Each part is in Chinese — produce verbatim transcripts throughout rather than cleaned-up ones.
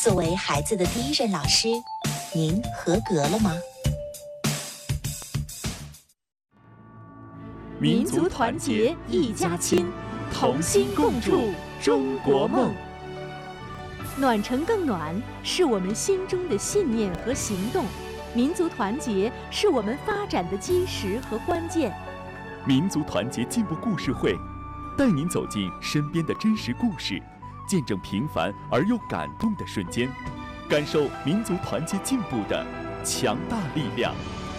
作为孩子的第一任老师，您合格了吗？ 民族团结一家亲，同心共筑中国梦。 暖城更暖是我们心中的信念和行动，民族团结是我们发展的基石和关键。 民族团结进步故事会，带您走进身边的真实故事，见证平凡而又感动的瞬间，感受民族团结进步的强大力量。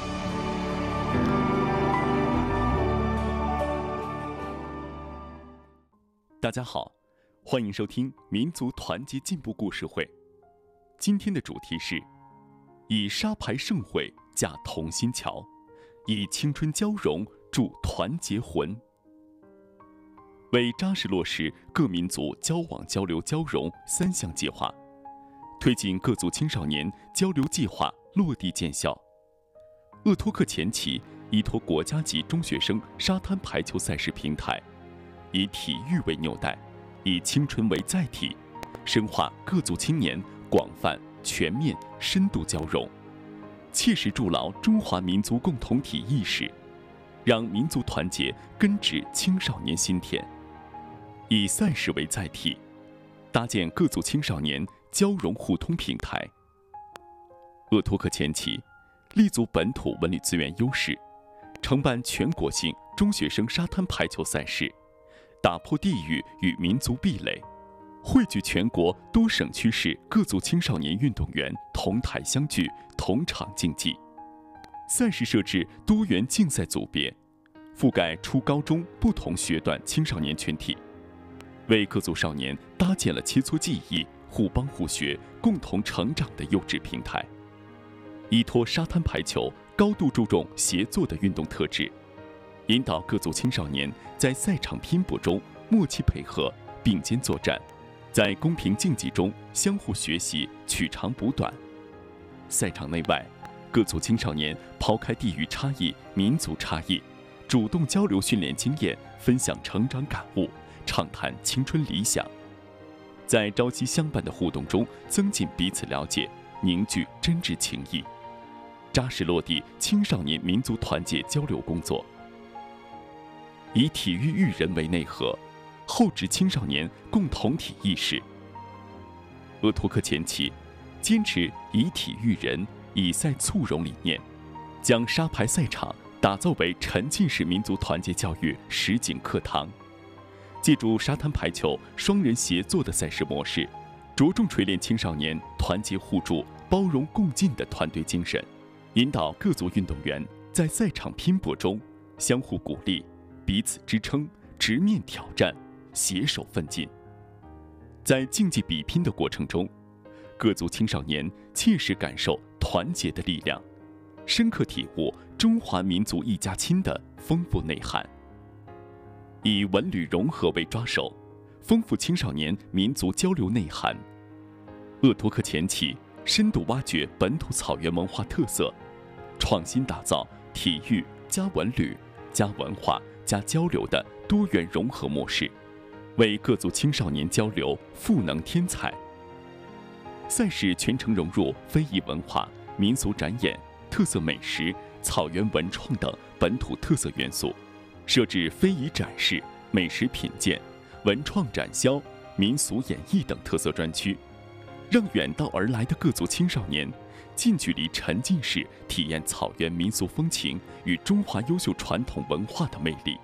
大家好，欢迎收听民族团结进步故事会。今天的主题是以沙牌盛会架同心桥，以青春交融铸团结魂。为扎实落实各民族交往交流交融三项计划，推进各族青少年交流计划落地见效，鄂托克前旗依托国家级中学生沙滩排球赛事平台，以体育为纽带，以青春为载体，深化各族青年广泛、全面、深度交融，切实筑牢中华民族共同体意识，让民族团结根植青少年心田。以赛事为载体，搭建各族青少年交融互通平台。鄂托克前旗立足本土文旅资源优势，承办全国性中学生沙滩排球赛事，打破地域与民族壁垒，汇聚全国多省区市各族青少年运动员同台相聚，同场竞技。赛事设置多元竞赛组别，覆盖初高中不同学段青少年群体，为各族少年搭建了切磋技艺、互帮互学、共同成长的优质平台。依托沙滩排球高度注重协作的运动特质，引导各族青少年在赛场拼搏中默契配合、并肩作战，在公平竞技中相互学习、取长补短。赛场内外，各族青少年抛开地域差异、民族差异，主动交流训练经验，分享成长感悟，畅谈青春理想，在朝夕相伴的互动中增进彼此了解，凝聚真挚情谊，扎实落地青少年民族团结交流工作。以体育育人为内核，厚植青少年共同体意识。鄂托克前旗坚持以体育人、以赛促融理念，将沙排赛场打造为沉浸式民族团结教育实景课堂。借助沙滩排球双人协作的赛事模式，着重锤炼青少年团结互助、包容共进的团队精神，引导各族运动员在赛场拼搏中相互鼓励、彼此支撑、直面挑战、携手奋进。在竞技比拼的过程中，各族青少年切实感受团结的力量，深刻体悟中华民族一家亲的丰富内涵。以文旅融合为抓手，丰富青少年民族交流内涵。鄂托克前旗深度挖掘本土草原文化特色，创新打造体育加文旅加文化加交流的多元融合模式，为各族青少年交流赋能添彩。赛事全程融入非遗文化、民俗展演、特色美食、草原文创等本土特色元素，设置非遗展示、美食品鉴、文创展销、民俗演绎等特色专区，让远道而来的各族青少年近距离沉浸式体验草原民俗风情与中华优秀传统文化的魅力。